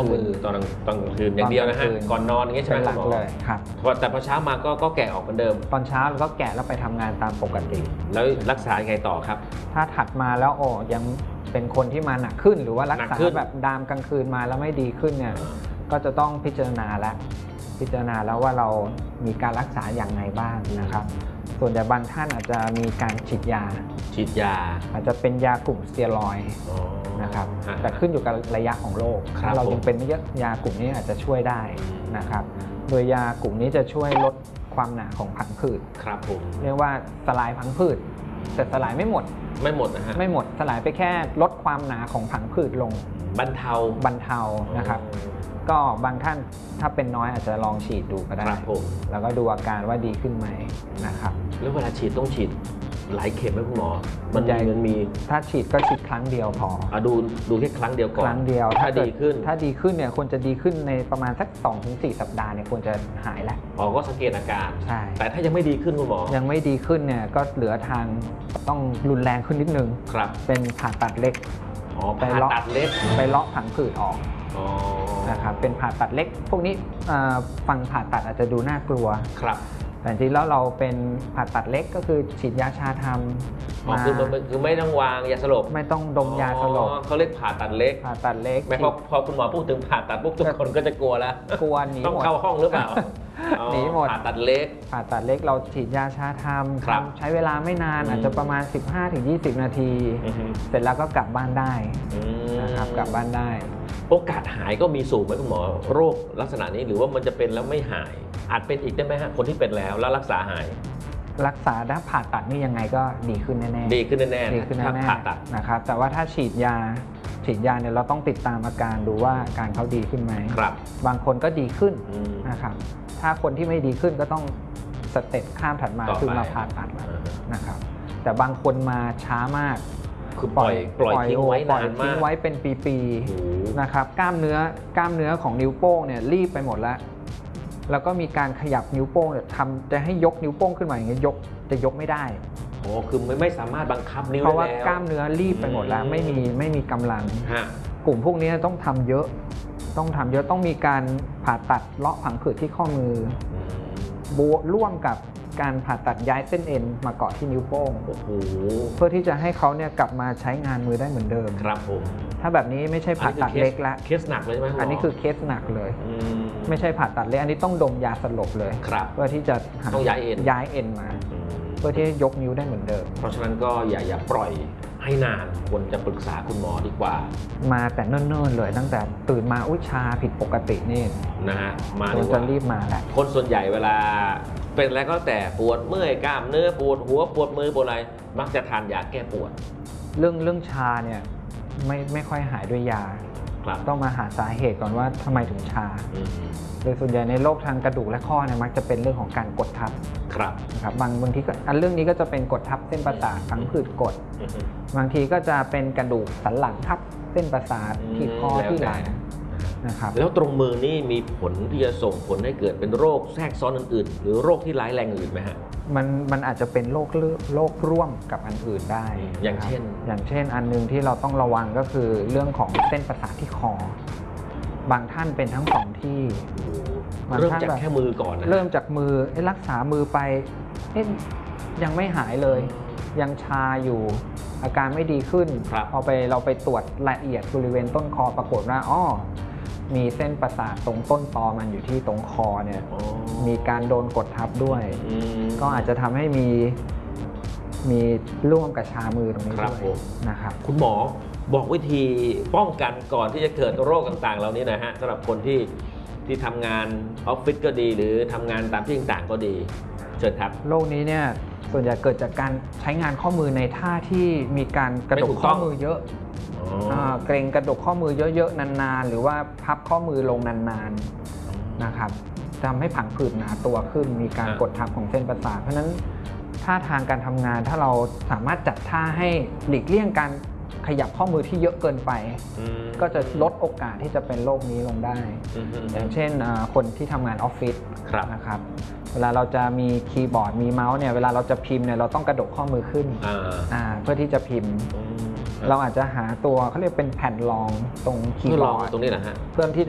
ข้อมือตอนกลางคืนอย่างเดียวนะฮะก่อนนอนอย่างเงี้ยใช่ไหมหมอเลยครับแต่พอเช้ามาก็แกะออกเหมือนเดิมตอนเช้าเราก็แกะแล้วไปทำงานตามปกติแล้วรักษายังไงต่อครับถ้าถัดมาแล้วยังเป็นคนที่มาหนักขึ้นหรือว่ารักษาแบบดามกลางคืนมาแล้วไม่ดีขึ้นเนี่ยก็จะต้องพิจารณาแล้วว่าเรามีการรักษาอย่างไรบ้างนะครับส่วนใหญ่บางท่านอาจจะมีการฉีดยาอาจจะเป็นยากลุ่มสเตียรอยด์นะครับแต่ขึ้นอยู่กับระยะของโรคถ้าเรายังเป็นไม่เยอะยากลุ่มนี้อาจจะช่วยได้นะครับโดยยากลุ่มนี้จะช่วยลดความหนาของผังผืดครับผมเรียกว่าสลายผังผืดแต่สลายไม่หมดนะฮะไม่หมดสลายไปแค่ลดความหนาของผังผืดลงบรรเทานะครับก็บางท่านถ้าเป็นน้อยอาจจะลองฉีดดูก็ได้แล้วก็ดูอาการว่าดีขึ้นไหมนะครับแล้วเวลาฉีดต้องฉีดหลายเข็มไหมคุณหมอมันมีถ้าฉีดก็ฉีดครั้งเดียวพอดูแค่ครั้งเดียวก่อนครั้งเดียวถ้าดีขึ้นเนี่ยควรจะดีขึ้นในประมาณสัก 2-4 สัปดาห์เนี่ยควรจะหายแล้วก็สังเกตอาการใช่แต่ถ้ายังไม่ดีขึ้นคุณหมอยังไม่ดีขึ้นเนี่ยก็เหลือทางต้องรุนแรงขึ้นนิดนึงครับเป็นผ่าตัดเล็กผ่าตัดเล็กไปเลาะผังผืดออกนะครับเป็นผ่าตัดเล็กพวกนี้ฟังผ่าตัดอาจจะดูน่ากลัวครับแต่จริงแล้วเราเป็นผ่าตัดเล็กก็คือฉีดยาชาทำคือไม่ต้องวางยาสลบไม่ต้องดมยาสลบเขาเรียกผ่าตัดเล็กไม่พอคุณหมอพูดถึงผ่าตัดปุ๊บทุกคนก็จะกลัวแล้วหนีต้องเข้าห้องหรือเปล่าหนีหมดผ่าตัดเล็กเราฉีดยาชาทำใช้เวลาไม่นานอาจจะประมาณ 15-20 นาทีเสร็จแล้วก็กลับบ้านได้นะครับกลับบ้านได้โอกาสหายก็มีสูงไหมคุณหมอโรคลักษณะนี้หรือว่ามันจะเป็นแล้วไม่หายอาจเป็นอีกได้ไหมฮะคนที่เป็นแล้วรักษาหายรักษาถ้าผ่าตัดนี่ยังไงก็ดีขึ้นแน่ดีขึ้นแน่ผ่าตัดนะครับแต่ว่าถ้าฉีดยาเนี่ยเราต้องติดตามอาการดูว่าการเขาดีขึ้นไหมครับบางคนก็ดีขึ้นนะครับถ้าคนที่ไม่ดีขึ้นก็ต้องสเต็ปข้ามถัดมาคือมาผ่าตัดนะครับแต่บางคนมาช้ามากคือปล่อยทิ้งไว้นานมากเป็นปีๆนะครับกล้ามเนื้อของนิ้วโป้งเนี่ยรีบไปหมดแล้วก็มีการขยับนิ้วโป้งเนี่ยจะให้ยกนิ้วโป้งขึ้นมาอย่างเงี้ยจะยกไม่ได้คือไม่สามารถบังคับนิ้วเพราะว่ากล้ามเนื้อรีบไปหมดแล้วไม่มีกำลังกลุ่มพวกนี้ต้องทำเยอะต้องมีการผ่าตัดเลาะผังผืดที่ข้อมือบวกร่วมกับการผ่าตัดย้ายเส้นเอ็นมาเกาะที่นิ้วโป้งเพื่อที่จะให้เขาเนี่ยกลับมาใช้งานมือได้เหมือนเดิมครับผมถ้าแบบนี้ไม่ใช่ผ่าตัดเล็กแล้วเคสหนักเลยใช่ไหมอันนี้คือเคสหนักเลยไม่ใช่ผ่าตัดเล็กอันนี้ต้องดมยาสลบเลยเพื่อที่จะต้องย้ายเอ็นมาเพื่อที่จะยกนิ้วได้เหมือนเดิมเพราะฉะนั้นก็อย่าปล่อยให้นานควรจะปรึกษาคุณหมอดีกว่ามาแต่เนิ่นๆเลยตั้งแต่ตื่นมาชาผิดปกตินี่นะฮะมาจะรีบมาแหละคนส่วนใหญ่เวลาเป็นอะไรก็แต่ปวดเมื่อยกล้ามเนื้อปวดหัวปวดมือปวดอะไรมักจะทานยาแก้ปวดเรื่องชาเนี่ยไม่ค่อยหายด้วยยาต้องมาหาสาเหตุก่อนว่าทำไมถึงชาโดยส่วนใหญ่ในโรคทางกระดูกและข้อเนี่ยมักจะเป็นเรื่องของการกดทับนะครับบางทีก็เรื่องนี้ก็จะเป็นกดทับเส้นประสาทผังผืดกดบางทีก็จะเป็นกระดูกสันหลังทับเส้นประสาทที่ข้อที่ไหล่นะครับแล้วตรงมือนี่มีผลที่จะส่งผลให้เกิดเป็นโรคแทรกซ้อนอื่นๆหรือโรคที่ร้ายแรงอื่นไหมฮะมันอาจจะเป็นโรคร่วมกับอันอื่นได้อย่างเช่นอันนึงที่เราต้องระวังก็คือเรื่องของเส้นประสาทที่คอบางท่านเป็นทั้งสองที่เริ่มจากแค่มือก่อนนะเริ่มจากมือรักษามือไปยังไม่หายเลยยังชาอยู่อาการไม่ดีขึ้นพอเราไปตรวจละเอียดบริเวณต้นคอปรากฏว่ามีเส้นประสาทตรงต้นตอมันอยู่ที่ตรงคอเนี่ยมีการโดนกดทับด้วยก็อาจจะทำให้มีร่วมกับชามือตรงนี้ด้วยนะครับคุณหมอบอกวิธีป้องกันก่อนที่จะเกิดโรคต่างๆเหล่านี้นะฮะสำหรับคนที่ทำงานออฟฟิศก็ดีหรือทำงานตามที่ต่างๆก็ดีเชิญครับโรคนี้เนี่ยส่วนใหญ่เกิดจากการใช้งานข้อมือในท่าที่มีการกระดกข้อมือเยอะเกรงกระดกข้อมือเยอะๆนานๆหรือว่าพับข้อมือลงนานๆนะครับทำให้ผังผืดหนาตัวขึ้นมีการกดทับของเส้นประสาทเพราะฉะนั้นท่าทางการทำงานถ้าเราสามารถจัดท่าให้หลีกเลี่ยงการขยับข้อมือที่เยอะเกินไปก็จะลดโอกาสที่จะเป็นโรคนี้ลงได้อย่างเช่นคนที่ทำงานออฟฟิศนะครับเวลาเราจะมีคีย์บอร์ดมีเมาส์เนี่ยเวลาเราจะพิมพ์เนี่ยเราต้องกระดกข้อมือขึ้นเพื่อที่จะพิมพ์เราอาจจะหาตัวเขาเรียกเป็นแผ่นรองตรงคีย์บอร์ดตรงนี้นะฮะเพื่อที่